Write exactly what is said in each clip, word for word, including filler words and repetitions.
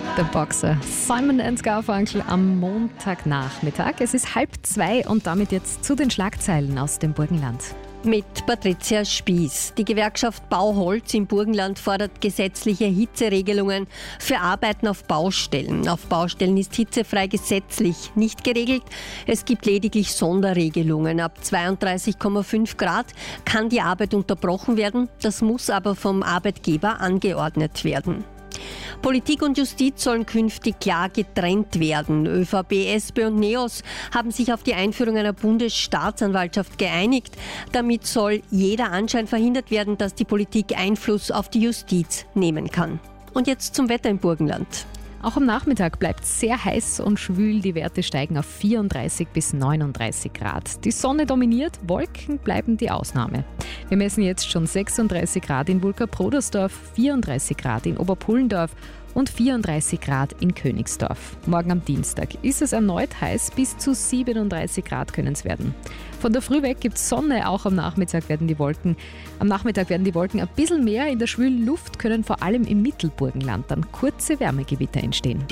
Der Boxer Simon and Garfunkel am Montagnachmittag. Es ist halb zwei und damit jetzt zu den Schlagzeilen aus dem Burgenland. Mit Patricia Spieß. Die Gewerkschaft Bauholz im Burgenland fordert gesetzliche Hitzeregelungen für Arbeiten auf Baustellen. Auf Baustellen ist hitzefrei gesetzlich nicht geregelt. Es gibt lediglich Sonderregelungen. Ab zweiunddreißig Komma fünf Grad kann die Arbeit unterbrochen werden. Das muss aber vom Arbeitgeber angeordnet werden. Politik und Justiz sollen künftig klar getrennt werden. ÖVP, S P und NEOS haben sich auf die Einführung einer Bundesstaatsanwaltschaft geeinigt. Damit soll jeder Anschein verhindert werden, dass die Politik Einfluss auf die Justiz nehmen kann. Und jetzt zum Wetter im Burgenland. Auch am Nachmittag bleibt es sehr heiß und schwül. Die Werte steigen auf vierunddreißig bis neununddreißig Grad. Die Sonne dominiert, Wolken bleiben die Ausnahme. Wir messen jetzt schon sechsunddreißig Grad in Wulker-Prodersdorf, vierunddreißig Grad in Oberpullendorf und vierunddreißig Grad in Königsdorf. Morgen am Dienstag ist es erneut heiß, bis zu siebenunddreißig Grad können es werden. Von der Früh weg gibt es Sonne, auch am Nachmittag werden die Wolken, am Nachmittag werden die Wolken ein bisschen mehr. In der schwülen Luft können vor allem im Mittelburgenland dann kurze Wärmegewitter entstehen.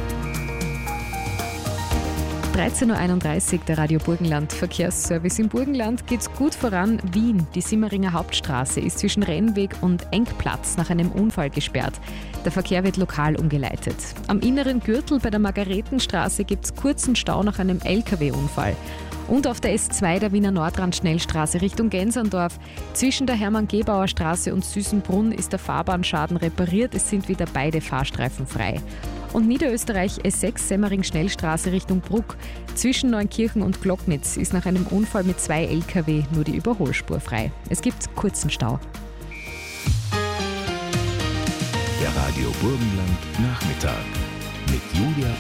dreizehn Uhr einunddreißig, der Radio Burgenland Verkehrsservice. Im Burgenland geht's gut voran. Wien, die Simmeringer Hauptstraße, ist zwischen Rennweg und Engplatz nach einem Unfall gesperrt. Der Verkehr wird lokal umgeleitet. Am inneren Gürtel bei der Margaretenstraße gibt's kurzen Stau nach einem L K W-Unfall. Und auf der S zwei der Wiener Nordrand-Schnellstraße Richtung Genserndorf. Zwischen der Hermann-Gebauer Straße und Süßenbrunn ist der Fahrbahnschaden repariert. Es sind wieder beide Fahrstreifen frei. Und Niederösterreich S sechs Semmering-Schnellstraße Richtung Bruck. Zwischen Neunkirchen und Glocknitz ist nach einem Unfall mit zwei L K W nur die Überholspur frei. Es gibt kurzen Stau. Der Radio Burgenland Nachmittag mit Julia